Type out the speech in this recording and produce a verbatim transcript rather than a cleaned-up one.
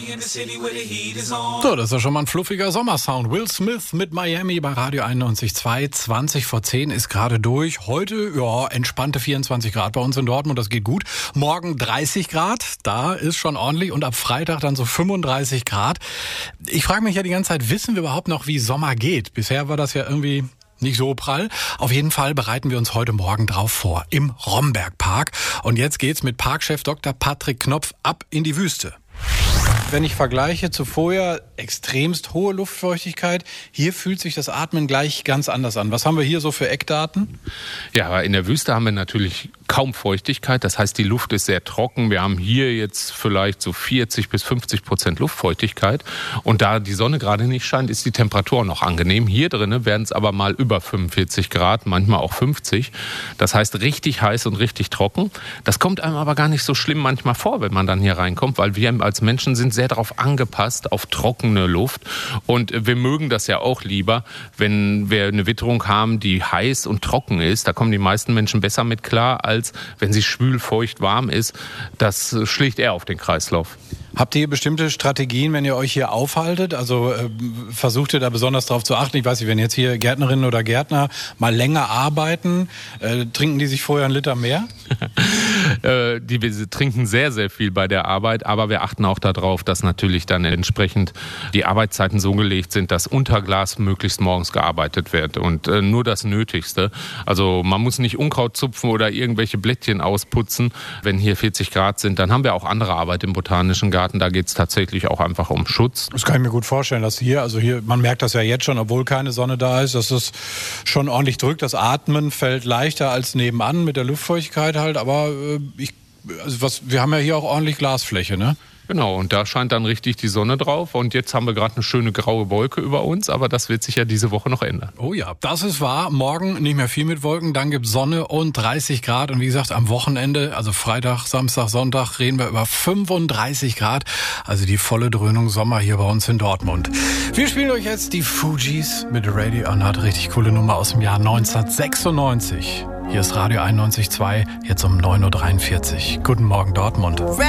So, das ist ja schon mal ein fluffiger Sommersound. Will Smith mit Miami bei Radio einundneunzig Komma zwei. zwanzig vor zehn ist gerade durch. Heute, ja, entspannte vierundzwanzig Grad bei uns in Dortmund, das geht gut. Morgen dreißig Grad, da ist schon ordentlich. Und ab Freitag dann so fünfunddreißig Grad. Ich frage mich ja die ganze Zeit, wissen wir überhaupt noch, wie Sommer geht? Bisher war das ja irgendwie nicht so prall. Auf jeden Fall bereiten wir uns heute Morgen drauf vor, im Rombergpark. Und jetzt geht's mit Parkchef Doktor Patrick Knopf ab in die Wüste. Wenn ich vergleiche zu vorher, extremst hohe Luftfeuchtigkeit. Hier fühlt sich das Atmen gleich ganz anders an. Was haben wir hier so für Eckdaten? Ja, in der Wüste haben wir natürlich kaum Feuchtigkeit. Das heißt, die Luft ist sehr trocken. Wir haben hier jetzt vielleicht so vierzig bis fünfzig Prozent Luftfeuchtigkeit. Und da die Sonne gerade nicht scheint, ist die Temperatur noch angenehm. Hier drinnen werden es aber mal über fünfundvierzig Grad, manchmal auch fünfzig. Das heißt, richtig heiß und richtig trocken. Das kommt einem aber gar nicht so schlimm manchmal vor, wenn man dann hier reinkommt, weil wir als Menschen sind sehr darauf angepasst, auf trockene Luft. Und wir mögen das ja auch lieber, wenn wir eine Witterung haben, die heiß und trocken ist. Da kommen die meisten Menschen besser mit klar, als wenn sie schwül, feucht, warm ist. Das schlägt eher auf den Kreislauf. Habt ihr bestimmte Strategien, wenn ihr euch hier aufhaltet? Also äh, versucht ihr da besonders darauf zu achten? Ich weiß nicht, wenn jetzt hier Gärtnerinnen oder Gärtner mal länger arbeiten, äh, trinken die sich vorher einen Liter mehr? äh, die wir trinken sehr, sehr viel bei der Arbeit, aber wir achten auch darauf, dass natürlich dann entsprechend die Arbeitszeiten so gelegt sind, dass unter Glas möglichst morgens gearbeitet wird und äh, nur das Nötigste. Also man muss nicht Unkraut zupfen oder irgendwelche Blättchen ausputzen. Wenn hier vierzig Grad sind, dann haben wir auch andere Arbeit im Botanischen Garten. Da geht es tatsächlich auch einfach um Schutz. Das kann ich mir gut vorstellen, dass hier, also hier, man merkt das ja jetzt schon, obwohl keine Sonne da ist, dass es schon ordentlich drückt. Das Atmen fällt leichter als nebenan mit der Luftfeuchtigkeit halt, aber äh, ich, also was, wir haben ja hier auch ordentlich Glasfläche, ne? Genau, und da scheint dann richtig die Sonne drauf. Und jetzt haben wir gerade eine schöne graue Wolke über uns, aber das wird sich ja diese Woche noch ändern. Oh ja, das ist wahr. Morgen nicht mehr viel mit Wolken, dann gibt's Sonne und dreißig Grad. Und wie gesagt, am Wochenende, also Freitag, Samstag, Sonntag, reden wir über fünfunddreißig Grad. Also die volle Dröhnung Sommer hier bei uns in Dortmund. Wir spielen euch jetzt die Fugees mit Radio Unheard. Richtig coole Nummer aus dem Jahr neunzehnhundertsechsundneunzig. Hier ist Radio einundneunzig Komma zwei, jetzt um neun Uhr dreiundvierzig. Guten Morgen, Dortmund.